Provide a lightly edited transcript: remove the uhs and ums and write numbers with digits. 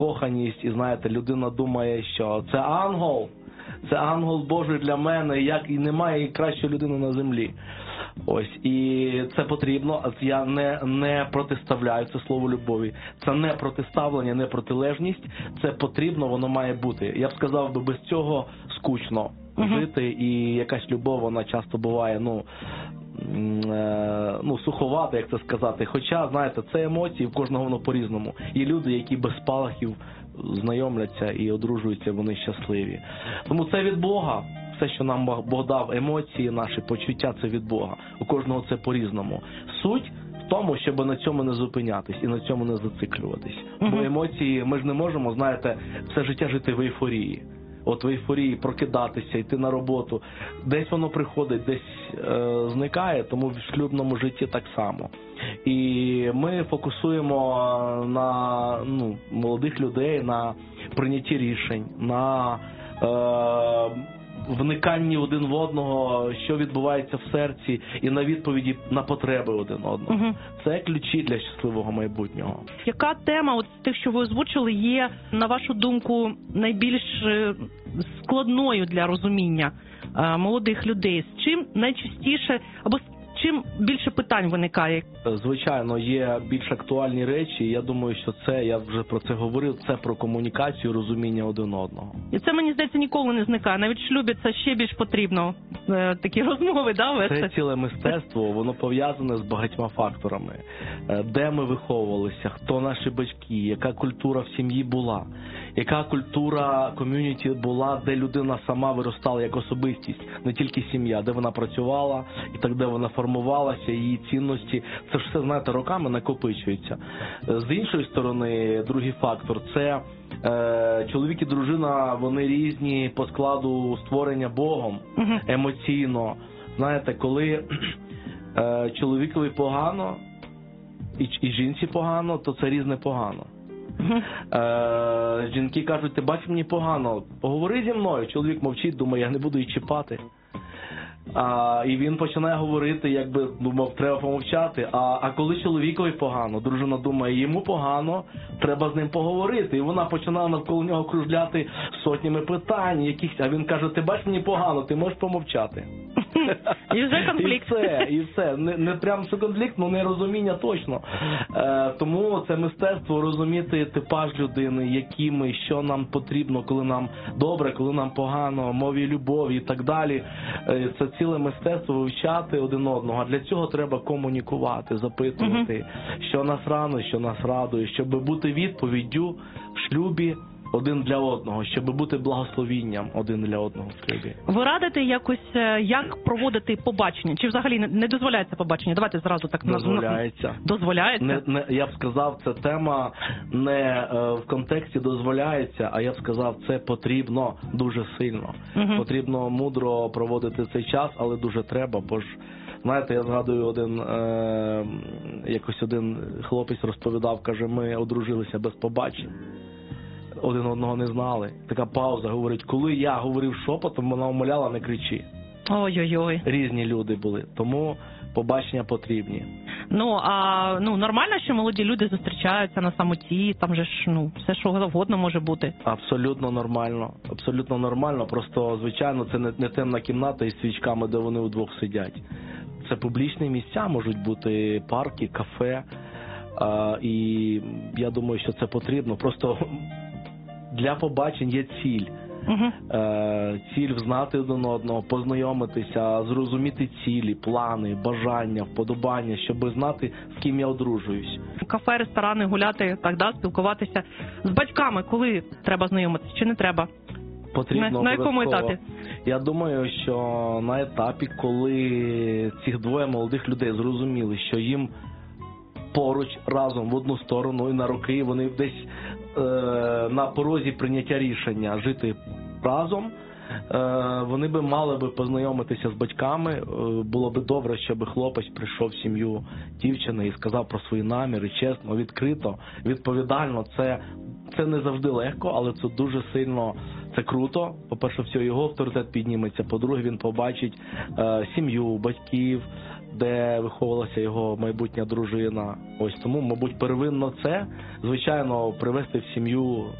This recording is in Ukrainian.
коханість, і знаєте, людина думає, що це ангел Божий для мене, як і немає кращої людини на землі. Ось, і це потрібно, я не протиставляю це слово любові, це не протиставлення, не протилежність, це потрібно, воно має бути. Я б сказав, без цього скучно жити, і якась любов, вона часто буває, суховата, як це сказати. Хоча, знаєте, це емоції, в кожного воно по-різному. Є люди, які без спалахів знайомляться і одружуються, вони щасливі. Тому це від Бога. Все, що нам Бог дав, емоції, наші почуття, це від Бога. У кожного це по-різному. Суть в тому, щоб на цьому не зупинятись і на цьому не зациклюватись. Бо емоції, ми ж не можемо, знаєте, все життя жити в ейфорії. От в ейфорії прокидатися, йти на роботу. Десь воно приходить, десь зникає, тому в шлюбному житті так само. І ми фокусуємо на молодих людей, на прийнятті рішень, на вниканні один в одного, що відбувається в серці, і на відповіді на потреби один одного. Це ключі для щасливого майбутнього. Яка тема от з тих, що ви озвучили, є, на вашу думку, найбільш складною для розуміння молодих людей? З чим найчастіше, або з чим більше питань виникає? Звичайно, є більш актуальні речі. Я думаю, що це, я вже про це говорив, це про комунікацію, розуміння один одного. І це, мені здається, ніколи не зникає. Навіть в шлюбі це ще більш потрібно, такі розмови, вести? Це ціле мистецтво, воно пов'язане з багатьма факторами. Де ми виховувалися, хто наші батьки, яка культура в сім'ї була, яка культура ком'юніті була, де людина сама виростала як особистість, не тільки сім'я, де вона працювала, і так, де вона формувалася, її цінності. Це ж все, знаєте, роками накопичується. З іншої сторони, другий фактор – це чоловік і дружина, вони різні по складу створення Богом, емоційно. Знаєте, коли чоловікові погано і жінці погано, то це різне погано. Жінки кажуть, ти бачиш, мені погано, поговори зі мною. Чоловік мовчить, думає, я не буду її чіпати. І він починає говорити, якби думав, треба помовчати. А коли чоловікові погано, дружина думає, йому погано, треба з ним поговорити. І вона починає навколо нього кружляти сотнями питань, а він каже, ти бачиш, мені погано, ти можеш помовчати. І вже конфлікт. І все. Не прям що конфлікт, але нерозуміння точно. Тому це мистецтво розуміти типаж людини, які ми, що нам потрібно, коли нам добре, коли нам погано, мові любові і так далі. Це ціле мистецтво вивчати один одного. А для цього треба комунікувати, запитувати, що нас ранить, що нас радує, щоб бути відповіддю в шлюбі один для одного, щоб бути благословінням один для одного в шлюбі. Ви радите якось, як проводити побачення? Чи взагалі не дозволяється побачення? Давайте зразу так. Дозволяється. Дозволяється? Я б сказав, це тема не в контексті дозволяється, а я б сказав, це потрібно дуже сильно. Потрібно мудро проводити цей час, але дуже треба, бо ж знаєте, я згадую, один хлопець розповідав, каже, ми одружилися без побачень. Один одного не знали. Така пауза, говорить, коли я говорив шепотом, вона умоляла, не кричи. Ой-ой-ой. Різні люди були, тому побачення потрібні. Нормально, що молоді люди зустрічаються на самоті, там же ж, все що завгодно може бути. Абсолютно нормально, просто, звичайно, це не темна кімната із свічками, де вони удвох сидять. Це публічні місця, можуть бути парки, кафе, і я думаю, що це потрібно. Просто для побачень є ціль. Ціль взнати один одного, познайомитися, зрозуміти цілі, плани, бажання, вподобання, щоб знати, з ким я одружуюсь. Кафе, ресторани, гуляти, спілкуватися з батьками, коли треба знайомитися, чи не треба? Потрібно на якому етапі? Я думаю, що на етапі, коли цих двоє молодих людей зрозуміли, що їм поруч, разом, в одну сторону і на роки, вони десь на порозі прийняття рішення жити разом, вони би мали би познайомитися з батьками. Було би добре, щоб хлопець прийшов в сім'ю дівчини і сказав про свої наміри, чесно, відкрито, відповідально. Це не завжди легко, але це дуже сильно, це круто. По-перше, його авторитет підніметься. По-друге, він побачить сім'ю, батьків, де виховувалася його майбутня дружина. Ось тому, мабуть, первинно це, звичайно, привести в сім'ю